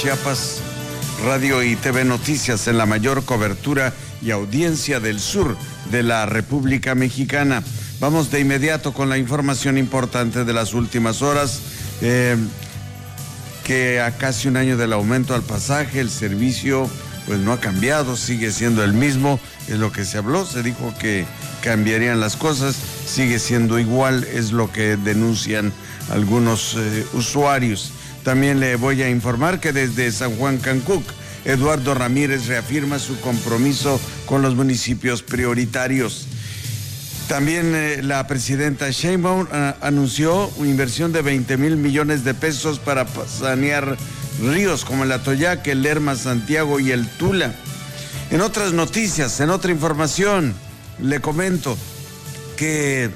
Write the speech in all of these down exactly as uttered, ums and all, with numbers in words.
Chiapas, Radio y T V Noticias en la mayor cobertura y audiencia del sur de la República Mexicana. Vamos de inmediato con la información importante de las últimas horas, eh, que a casi un año del aumento al pasaje, el servicio pues no ha cambiado, sigue siendo el mismo, es lo que se habló, se dijo que cambiarían las cosas, sigue siendo igual, es lo que denuncian algunos eh, usuarios. También le voy a informar que desde San Juan Cancuc, Eduardo Ramírez reafirma su compromiso con los municipios prioritarios. También eh, la presidenta Sheinbaum uh, anunció una inversión de veinte mil millones de pesos para sanear ríos como el Atoyac, el Lerma, Santiago y el Tula. En otras noticias, en otra información, le comento que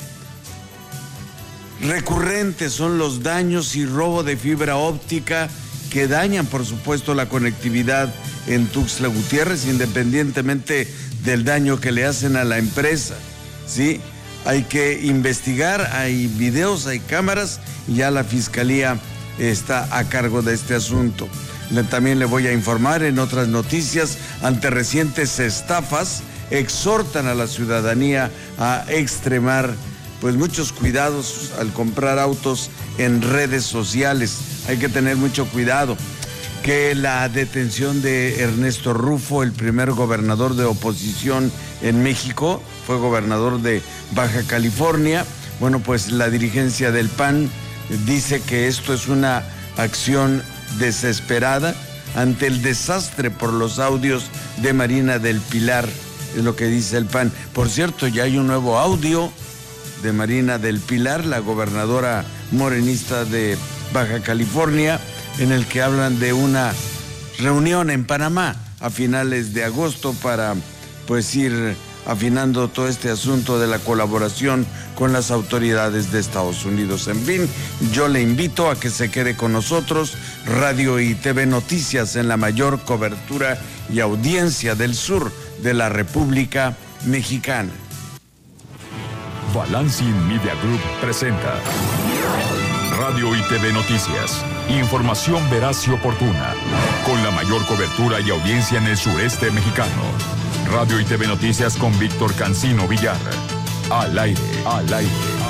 recurrentes son los daños y robo de fibra óptica que dañan, por supuesto, la conectividad en Tuxtla Gutiérrez, independientemente del daño que le hacen a la empresa. Sí, hay que investigar, hay videos, hay cámaras y ya la Fiscalía está a cargo de este asunto. Le, también le voy a informar en otras noticias, ante recientes estafas, exhortan a la ciudadanía a extremar pues muchos cuidados al comprar autos en redes sociales. Hay que tener mucho cuidado. Que la detención de Ernesto Rufo, el primer gobernador de oposición en México, fue gobernador de Baja California. Bueno, pues la dirigencia del P A N dice que esto es una acción desesperada ante el desastre por los audios de Marina del Pilar, es lo que dice el P A N. Por cierto, ya hay un nuevo audio de Marina del Pilar, la gobernadora morenista de Baja California, en el que hablan de una reunión en Panamá a finales de agosto para pues ir afinando todo este asunto de la colaboración con las autoridades de Estados Unidos. En fin, yo le invito a que se quede con nosotros, Radio y T V Noticias en la mayor cobertura y audiencia del sur de la República Mexicana. Balancing Media Group presenta Radio y T V Noticias, información veraz y oportuna, con la mayor cobertura y audiencia en el sureste mexicano. Radio y T V Noticias con Víctor Cancino Villar. Al aire, al aire.